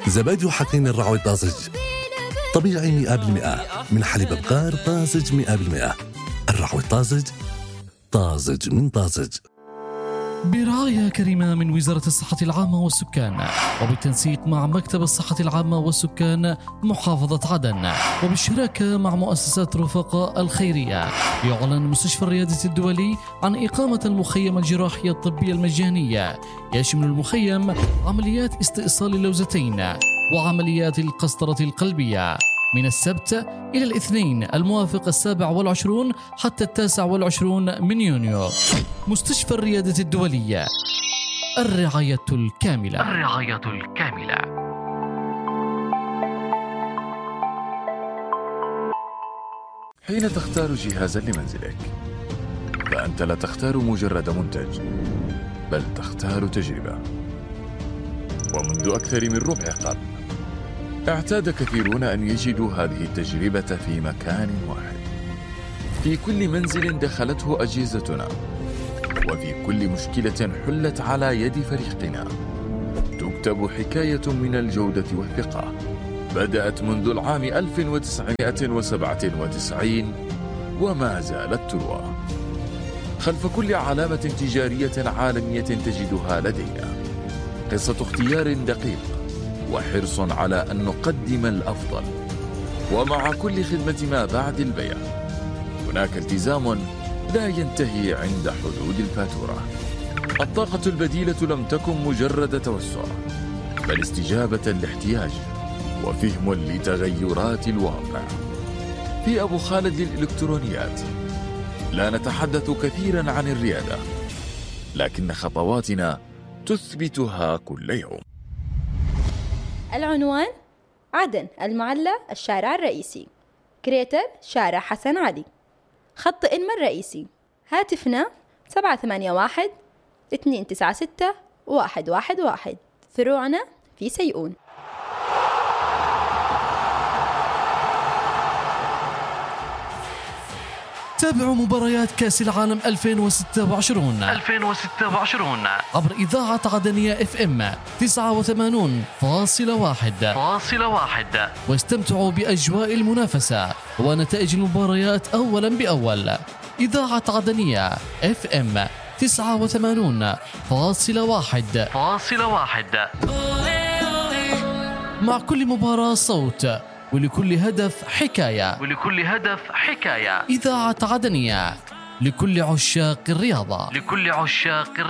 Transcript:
زبادي وحقين الرعوي طازج طبيعي 100% من حليب بقار طازج 100%. الرعوي طازج، طازج من طازج. برعاية كريمة من وزارة الصحة العامة والسكان وبالتنسيق مع مكتب الصحة العامة والسكان محافظة عدن وبالشراكة مع مؤسسات رفقاء الخيرية، يعلن مستشفى الريادة الدولي عن إقامة المخيم الجراحي الطبي المجاني، يشمل المخيم عمليات استئصال اللوزتين وعمليات القسطرة القلبية من السبت إلى الاثنين الموافق 27 حتى 29 من يونيو. مستشفى الريادة الدولية، الرعاية الكاملة. الرعاية الكاملة. حين تختار جهازا لمنزلك فأنت لا تختار مجرد منتج، بل تختار تجربة. ومنذ أكثر من ربع قرن اعتاد كثيرون أن يجدوا هذه التجربة في مكان واحد، في كل منزل دخلته أجهزتنا، وفي كل مشكلة حلت على يد فريقنا تكتب حكاية من الجودة والثقة بدأت منذ العام 1997 وما زالت تروى. خلف كل علامة تجارية عالمية تجدها لدينا قصة اختيار دقيق وحرص على أن نقدم الأفضل، ومع كل خدمة ما بعد البيع هناك التزام لا ينتهي عند حدود الفاتورة. الطاقة البديلة لم تكن مجرد توسع، بل استجابة لاحتياج وفهم لتغيرات الواقع. في أبو خالد للإلكترونيات لا نتحدث كثيرا عن الريادة، لكن خطواتنا تثبتها كل يوم. العنوان: عدن، المعلى، الشارع الرئيسي. كريتر: شارع حسن علي. خط إنما الرئيسي. هاتفنا 781 296 111. فروعنا في سيئون. تابعوا مباريات كأس العالم 2026 عبر إذاعة عدنية FM 89.1 واستمتعوا بأجواء المنافسة ونتائج المباريات أولا بأول. إذاعة عدنية FM 89.1 مع كل مباراة صوت، ولكل هدف حكاية. إذاعة عدنية لكل عشاق الرياضة.